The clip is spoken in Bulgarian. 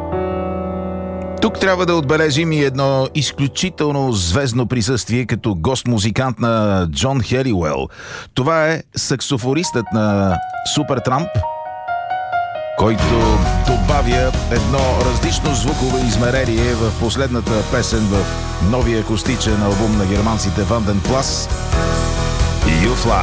Тук трябва да отбележим и едно изключително звездно присъствие като гост-музикант на Джон Хелиуел. Това е саксофонистът на Супертрамп, който добавя едно различно звуково измерение в последната песен в новия акустичен албум на германците Ванден Плас, You Fly.